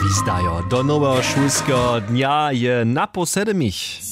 Zdajo, do nowego szulskiego dnia je na posedemich.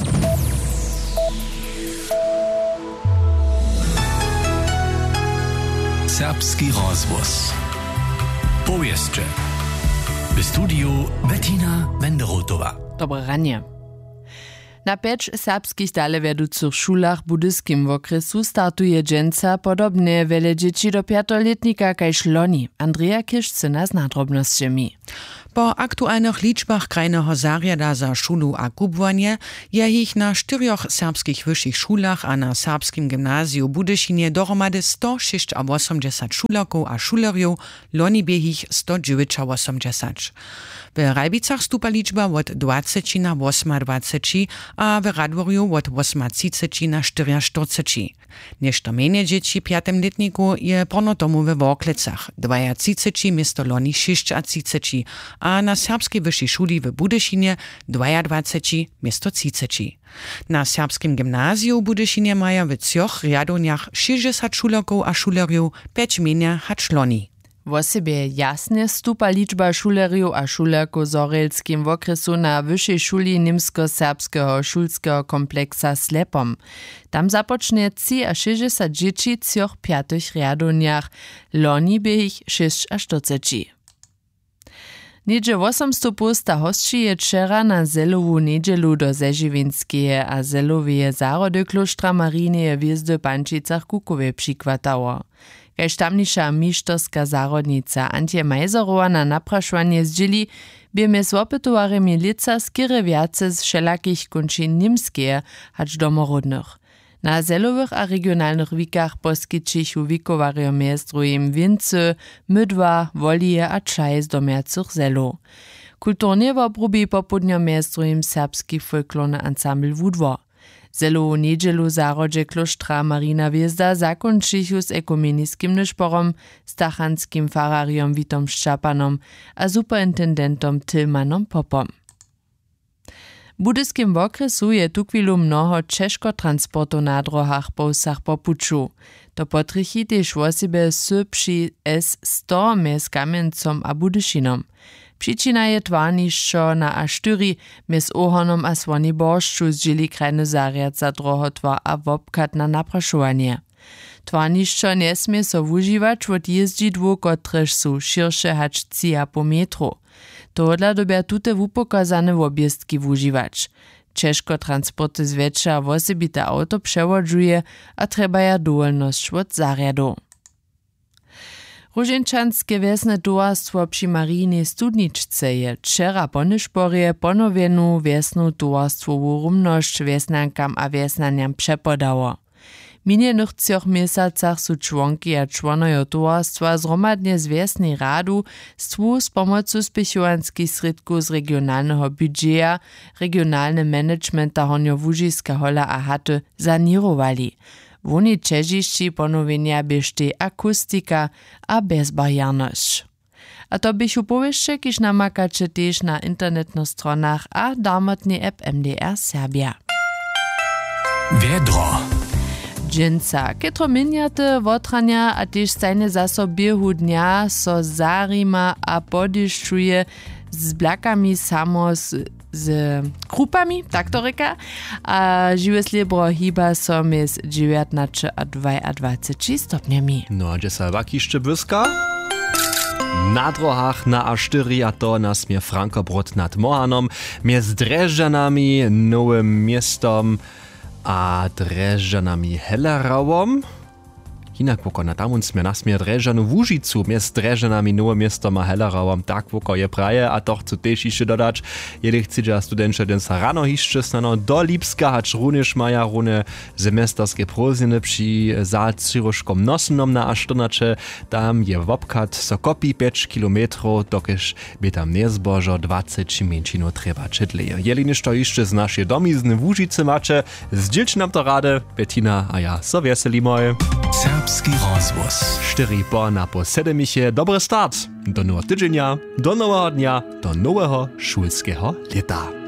Serbski rozwoz. Powieszcze. W studiu Bettina Wenderotowa. Dobre ranie. Na 5 serbskich dalewedúcich šulach w budyskim okresu startuje dżęca podobne wiele dzieci do 5-letnika kajż loni. Andrea Kiszcyna z nadrobnosťami. Po aktualnych liczbach krajnego zariada za szulu a kubwanie je ich na 4 serbskich wyższych szulach a na serbskim gimnazju w Budyszynie dohromady 186 szulaków a szulerjów, loni bie ich 189. W Rajbicach stupa liczba od 20 na 28, a w Radworju od 38 na 44. Nešto menie dzieci w 5-letniku je porno tomu we Worklecach, 32 miesto loni 36, a na serbskiej wyższej szuli w Budyszynie 22 miesto 30. Na serbskim gimnazju w Budyszynie maja w 3 riadoniach 60 šulerków a szulerjów, 5 menia hacz loni. Wo sobie jasne stupa liczba šulerjów a szulerków z orelskim okresu na wyższej szuli niemsko-serbskiego szulskiego kompleksa Slepom. Tam zapocznie 60 dzieci w 3-5 riadoniach, loni by ich 46. Niedzie 800 posta hostči je wczera na zelowu niedzielu do Zeživinskeje a zeloweje zarody kloštra Marineje Hviezdy Pančicach Kukowie přikvatało. Kaž tamniša mištorska zarodnica Antje Majzerowa na naprašovanie zdźěli, by mez opytowaremi lica skiery viace z všelakich končin nimskeje hač domorodnych. Na zelowych a regionalnych wikach poskytčichu wikowario miestrujem wincy, mydwa, wolije a čaj z domiacych zelo. Kulturnie w obrubi popudnio miestrujem serbski folklorny ansambl Wudwo. Zelowu niedzielu zarodzie kloštra Marina Hviezda zakončichu z ekumeniskim nyšporom, stachanskim farariom Witom Ščapanom a superintendentom Tilmanom Popom. W budyskim okresu je tukwilu mnoho češko-transportu na drohach po wsach po puču. To potrychi też wosibie przy S100 mez Kamiencom a Budyszynom. Przyczyna je twarnišćo na A4 mez Ohonom a Svoni Boršću zdźěli krajny zariad za drohotwar a wobkat na naprašovanie. Twarnišćo nesmie so wužiwać wot jezdźidłu, kotrež su širše hač 3,5 metru. Tohodla dobia tute wupokazane wobjezdki wužiwać. Češko transporty zwiększa wosebite auto przewodźuje, a treba ja dowolność wot zariadu. Różeńczanskie wiesne towarstwo przy Marinej Studniczce je wczera po nyšporje ponowienu wiesnu towarstwowu rumność wiesnankam a wiesnaniam przepodało. W minionych 3 miesacach su członki a członojo towarstwa zromadnie z wiesnej radu z pomocą spěchowanskich sredków z regionalnego budżeta, regionalny management a honjo Łužiska hola a haty sanirowali. Woni Čežišći ponowienia biešte akustika a bezbarierność. A to bychu powieszcze, kiż namakacie też na internetnych stronach a darmotny app MDR Serbia. Wiedro. Dżęca, ketro miniate wotrania a też stajne zasobiehu dnia so zarima a podyszczuje z blakami samo z krupami, tak to reka, a živé sliebro hýba so mez 19 a 22 stopňami. No a gdzie sa wakišće błyska? Na drohach na A4 a to na smie Frankobrod nad Mohanom, mez Drežďanami, Nowym Miestom a Drežďanami Hellerawom. Jinak woko na tamun smie nasmie Drežďanu Łužicu, mez Drežďanami Nowym Miestom a Hellerawom, tak woko je praje, a to chcę też jeszcze dodać, jeli chcecie studenci den sa rano hiszcze snano do Lipska, hacz runiš maja rune semesterskie prózdniny przy Salzciroškom nosenom na A14, tam je wobkat so kopi 5 kilometrów, dokež by tam nezbožo 20 minčinu treba četleje. Jeli ništo jeszcze z naszej domizny w Łužice macie, zdźilč nam to rade, Bettina a ja so veselimo. Serbski rozwoz. 4 po na posedemiche. Dobry start. Do nowego tydzienia, do nowego dnia, do nowego szulskiego lata.